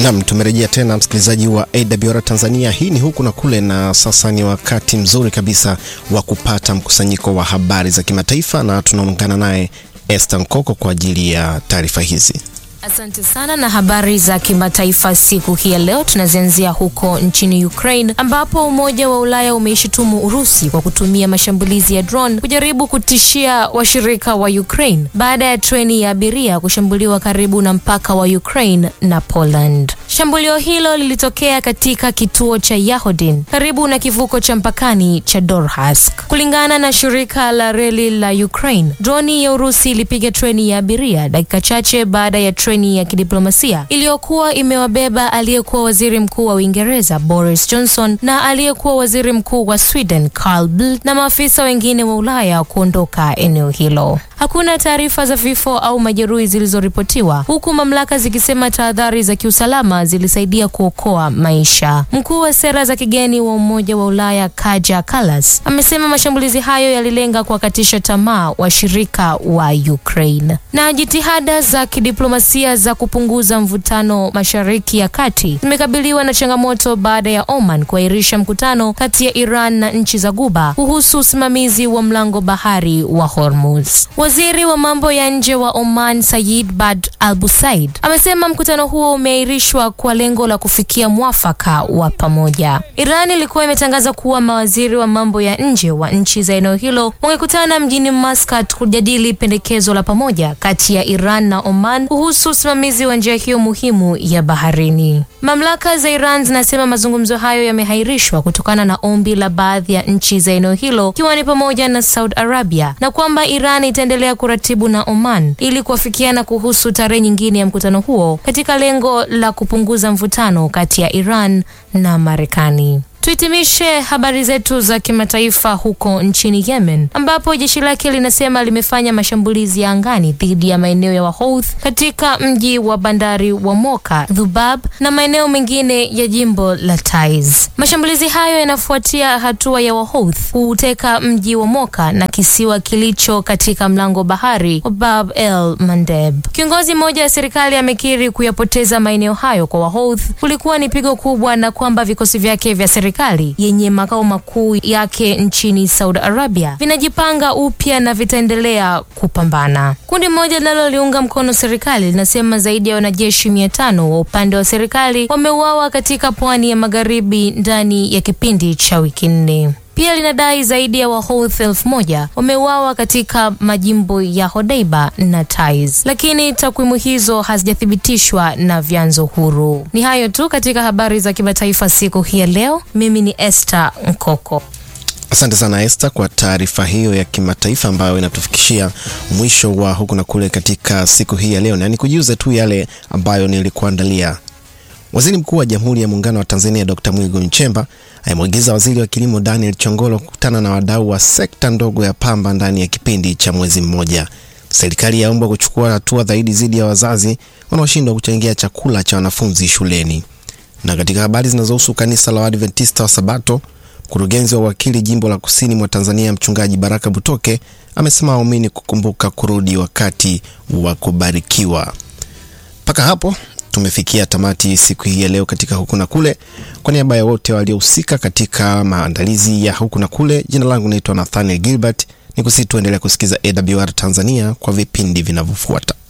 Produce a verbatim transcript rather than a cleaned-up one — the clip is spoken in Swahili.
Naam, tumerejea tena msikilizaji wa A W R Tanzania. Hii ni huku na kule, na sasa ni wakati mzuri kabisa wa kupata mkusanyiko wa habari za kimataifa, na tunaungana naye Esther Nkoko kwa ajili ya taarifa hizi. Asante sana. Na habari za kimataifa siku hii ya leo tunazianzia huko nchini Ukraine, ambapo Umoja wa Ulaya umeishutumu Urusi kwa kutumia mashambulizi ya drone kujaribu kutishia washirika wa Ukraine baada ya treni ya abiria kushambuliwa karibu na mpaka wa Ukraine na Poland. Shambulio hilo lilitokea katika kituo cha Yahodin karibu na kivuko cha mpakani cha Dorhask. Kulingana na shirika la reli la Ukraine, droni ya Urusi ilipiga treni ya abiria dakika chache baada ya treni ya kidiplomasia iliyokuwa imewabeba aliyekuwa waziri mkuu wa Uingereza Boris Johnson na aliyekuwa waziri mkuu wa Sweden Carl Bildt na maafisa wengine wa Ulaya kuondoka eneo hilo. Hakuna taarifa za vifo au majeruhi zilizoripotiwa, huku mamlaka zikisema tahadhari za kiusalama zilisaidia kuokoa maisha. Mkuu wa sera za kigeni wa Umoja wa Ulaya Kaja Kallas amesema mashambulizi hayo yalilenga kuwakatisha tamaa washirika wa Ukraine. Na jitihada za kidiplomasia za kupunguza mvutano Mashariki ya Kati zimekabiliwa na changamoto baada ya Oman kuahirisha mkutano kati ya Iran na nchi za Ghuba kuhusu usimamizi wa mlango bahari wa Hormuz. Waziri wa mambo ya nje wa Oman Said Badr Al-Busaid amesema mkutano huo umeahirishwa kwa lengo la kufikia mwafaka wa pamoja. Iran ilikuwa imetangaza kuwa mawaziri wa mambo ya nje wa nchi za eneo hilo wangekutana mjini Muscat kujadili pendekezo la pamoja kati ya Iran na Oman kuhusu usimamizi wa njia hiyo muhimu ya baharini. Mamlaka za Iran zinasema mazungumzo hayo yamehairishwa kutokana na ombi la baadhi ya nchi za eneo hilo, ikiwa ni pamoja na Saudi Arabia, na kwamba Iran itaendelea kuratibu na Oman ili kuafikiana kuhusu tarehe nyingine ya mkutano huo katika lengo la kupunguza mvutano kati ya Iran na Marekani. Tuhitimishe habari zetu za kimataifa huko nchini Yemen, ambapo jeshi lake linasema limefanya mashambulizi ya angani dhidi ya maeneo ya Wahouthi katika mji wa bandari wa Moka, Dhubab na maeneo mengine ya jimbo la Taiz. Mashambulizi hayo yanafuatia hatua ya Wahouthi kuteka mji wa Moka na kisiwa kilicho katika mlango bahari wa Bab el Mandeb. Kiongozi mmoja wa serikali amekiri kuyapoteza maeneo hayo kwa Wahouthi kulikuwa ni pigo kubwa, na kwamba vikosi vyake vya serikali yenye makao makuu yake nchini Saudi Arabia vinajipanga upya na vitaendelea kupambana. Kundi moja linaloliunga mkono serikali linasema zaidi ya wanajeshi mia tano wa upande wa serikali wameuawa katika pwani ya magharibi ndani ya kipindi cha wiki nne. Pia linadai zaidi ya Wahouthi elfu moja wameuawa katika majimbo ya Hodeiba na Taiz, lakini takwimu hizo hazijathibitishwa na vyanzo huru. Ni hayo tu katika habari za kimataifa siku hii ya leo. Mimi ni Esther Nkoko. Asante sana Esther kwa taarifa hiyo ya kimataifa ambayo inatufikishia mwisho wa huku na kule katika siku hii ya leo, na nikujuze tu yale ambayo nilikuandalia. Waziri Mkuu wa Jamhuri ya Muungano wa Tanzania Dokta Mwigulu Nchemba amemwagiza Waziri wa Kilimo Daniel Chongolo kukutana na wadau wa sekta ndogo ya pamba ndani ya kipindi cha mwezi mmoja. Serikali yaomba kuchukua hatua zaidi dhidi ya wazazi wanaoshindwa kuchangia chakula cha wanafunzi shuleni. Na katika habari zinazohusu kanisa la Waadventista wa Sabato, mkurugenzi wa wakili jimbo la Kusini mwa Tanzania Mchungaji Baraka Butoke amesema waumini kukumbuka kurudi wakati wa kubarikiwa. Paka hapo tumefikia tamati siku hii ya leo katika huku na kule. Kwa niaba ya wote waliohusika katika maandalizi ya huku na kule, jina langu naitwa Nathaniel Gilbert. Nikusihi tuendelee kusikiza A W R Tanzania kwa vipindi vinavyofuata.